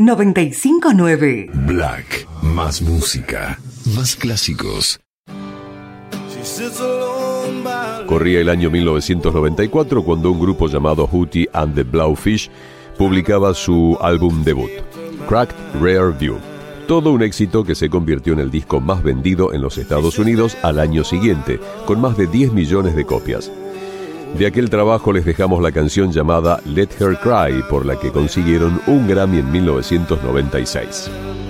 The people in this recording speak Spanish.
95.9. Black, más música, más clásicos. Corría el año 1994 cuando un grupo llamado Hootie and the Blowfish publicaba su álbum debut, Cracked Rear View. Todo un éxito que se convirtió en el disco más vendido en los Estados Unidos al año siguiente, con más de 10 millones de copias. De aquel trabajo les dejamos la canción llamada Let Her Cry, por la que consiguieron un Grammy en 1996.